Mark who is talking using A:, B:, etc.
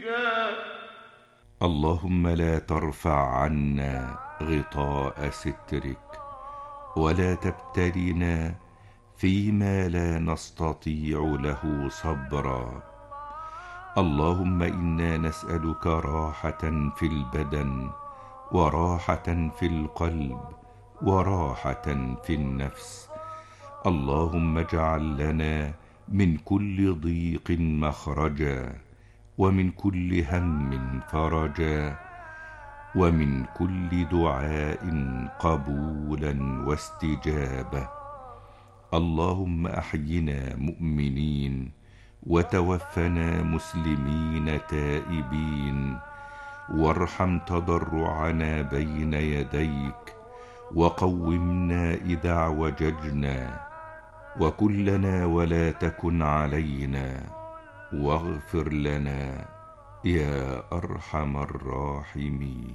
A: اللهم لا ترفع عنا غطاء سترك، ولا تبتلنا فيما لا نستطيع له صبرا. اللهم إنا نسألك راحة في البدن، وراحة في القلب، وراحة في النفس. اللهم اجعل لنا من كل ضيق مخرجا، ومن كل هم فرجا، ومن كل دعاء قبولا واستجابة. اللهم أحينا مؤمنين، وتوفنا مسلمين تائبين، وارحم تضرعنا بين يديك، وقومنا إذا اعوججنا، وكلنا ولا تكن علينا، واغفر لنا يا أرحم الراحمين.